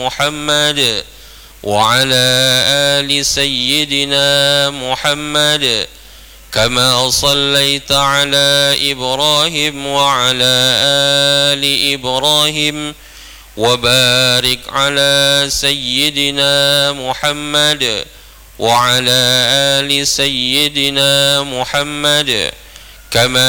محمد وعلى آل سيدنا محمد كما صليت على إبراهيم وعلى آل إبراهيم وبارك على سيدنا محمد وعلى آل سيدنا محمد كما